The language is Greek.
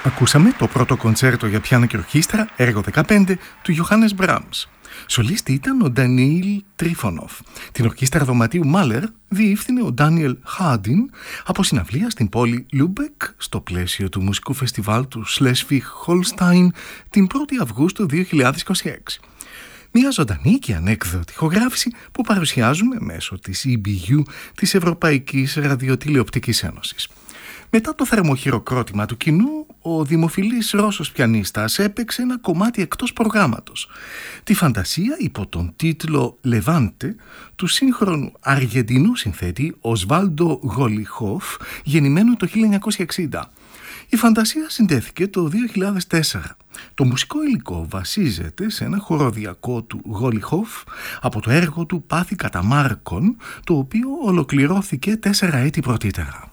Ακούσαμε το πρώτο κοντσέρτο για πιάνο και ορχήστρα, έργο 15, του Ιωάννης Μπραμς. Σολίστη ήταν ο Ντανιήλ Τρίφωνοφ. Την ορχήστρα δωματίου Μάλερ διεύθυνε ο Ντάνιελ Χάντιν από συναυλία στην πόλη Λούμπεκ στο πλαίσιο του μουσικού φεστιβάλ του Σλέσβιχ-Χολστάιν την 1η Αυγούστου 2026. Μια ζωντανή και ανέκδοτη ηχογράφηση που παρουσιάζουμε μέσω της EBU, της Ευρωπαϊκής Ραδιοτηλεοπτικής Ένωσης. Μετά το θερμοχειροκρότημα του κοινού, ο δημοφιλής Ρώσος πιανίστας έπαιξε ένα κομμάτι εκτός προγράμματος. Τη φαντασία υπό τον τίτλο «Λεβάντε» του σύγχρονου Αργεντινού συνθέτη Οσβάλντο Γολιχόφ, γεννημένου το 1960. Η φαντασία συντέθηκε το 2004. Το μουσικό υλικό βασίζεται σε ένα χοροδιακό του Γολιχόφ από το έργο του «Πάθη κατά Μάρκον», το οποίο ολοκληρώθηκε 4 έτη πρωτήτερα.